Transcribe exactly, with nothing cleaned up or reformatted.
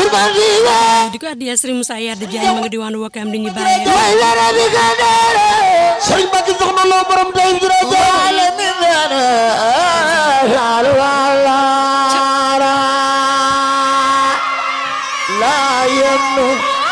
di ko addiya Serigne Moussa Yade Diagne ma nga diwaanu Wakam di ñu bàyyi Serigne Mbacke soxna loo borom day dira jale mi dana la yenu